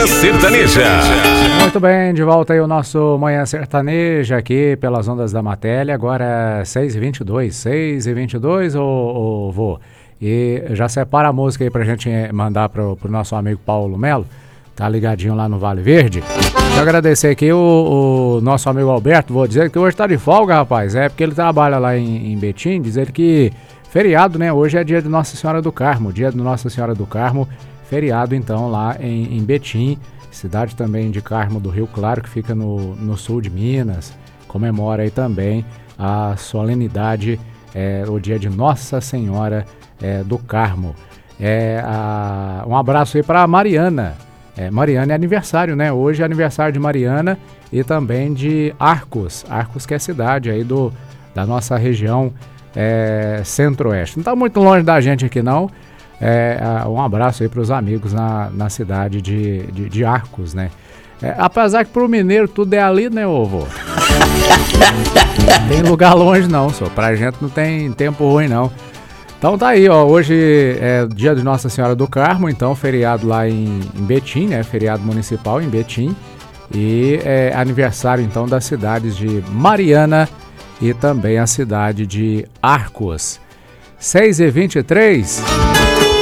Manhã Sertaneja. Muito bem, de volta aí o nosso Manhã Sertaneja aqui pelas ondas da Matéria, agora 6h22, ô vô. E já separa a música aí pra gente mandar pro nosso amigo Paulo Melo, tá ligadinho lá no Vale Verde. Quero agradecer aqui o nosso amigo Alberto, vou dizer que hoje tá de folga, rapaz, porque ele trabalha lá em Betim, dizer que feriado, né, hoje é dia de Nossa Senhora do Carmo, dia de Nossa Senhora do Carmo, feriado então lá em Betim, cidade também de Carmo do Rio Claro, que fica no sul de Minas, comemora aí também a solenidade, o dia de Nossa Senhora do Carmo. Um abraço aí para Mariana. Mariana é aniversário, né? Hoje é aniversário de Mariana e também de Arcos. Arcos, que é a cidade aí da nossa região centro-oeste. Não está muito longe da gente aqui, não. Um abraço aí para os amigos na cidade de Arcos, né? Apesar que para o mineiro tudo é ali, né, vô? Não tem lugar longe, não, só. Pra gente não tem tempo ruim, não. Então tá aí, ó, hoje é dia de Nossa Senhora do Carmo, então feriado lá em Betim, né, feriado municipal em Betim, e aniversário então das cidades de Mariana e também a cidade de Arcos. 6h23.